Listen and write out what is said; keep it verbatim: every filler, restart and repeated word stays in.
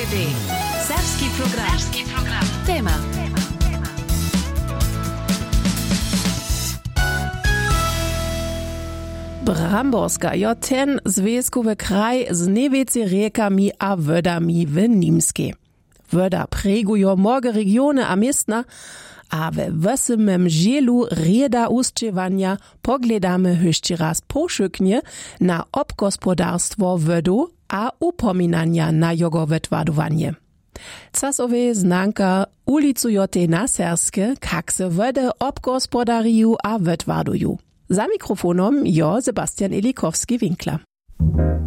D W. Serbski program. Serbski program. Tema. Bramborska jo ten związkowy kraj z najwięcej riekami a wodami w Nimskiej. Woda pregujo mnoge regiony a miestna, a we wesymem žielu rieda ustrziewania pogledamy jeszcze raz poszuknie na obgospodarstwo wodu a upominania na jego wytwadowanie. Casowe znanka ulicują te na serskie, kak se wody obgospodariu a wytwaduju. Za mikrofonom jo Sebastian Elikowski-Winkler.